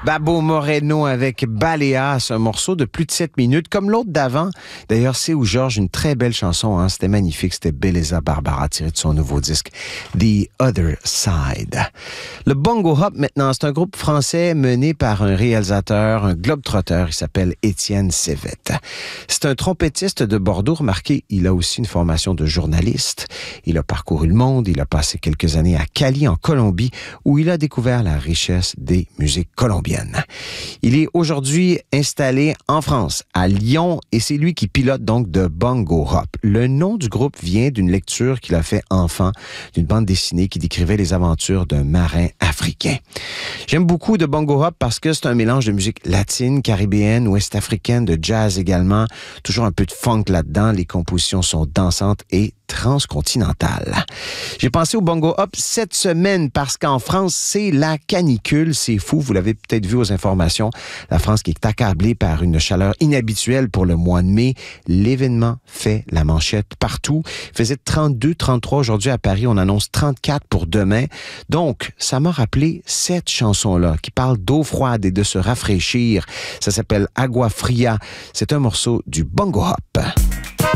Babo Moreno avec Baleas, un morceau de plus de 7 minutes, comme l'autre d'avant. D'ailleurs, c'est où Georges, une très belle chanson, hein? C'était magnifique, c'était Beleza Barbara, tiré de son nouveau disque, The Other Side. Le Bongo Hop, maintenant, c'est un groupe français mené par un réalisateur, un globe-trotteur, il s'appelle Étienne Sévette. C'est un trompettiste de Bordeaux, remarquez, il a aussi une formation de journaliste. Il a parcouru le monde, il a passé quelques années à Cali, en Colombie, où il a découvert la richesse des musiques colombiennes. Il est aujourd'hui installé en France, à Lyon, et c'est lui qui pilote donc de Bongo Hop. Le nom du groupe vient d'une lecture qu'il a fait enfant, d'une bande dessinée qui décrivait les aventures d'un marin africain. J'aime beaucoup de Bongo Hop parce que c'est un mélange de musique latine, caribéenne, ouest-africaine, de jazz également, toujours un peu de funk là-dedans. Les compositions sont dansantes et transcontinentales. J'ai pensé au Bongo Hop cette semaine parce qu'en France, c'est la canicule. C'est fou, vous l'avez peut-être vu aux informations. La France qui est accablée par une chaleur inhabituelle pour le mois de mai. L'événement fait la manchette partout. Il faisait 32, 33 aujourd'hui à Paris. On annonce 34 pour demain. Donc, ça m'a rappelé cette chanson-là qui parle d'eau froide et de se rafraîchir. Ça s'appelle Agua Fria. C'est un morceau du Bongo Hop.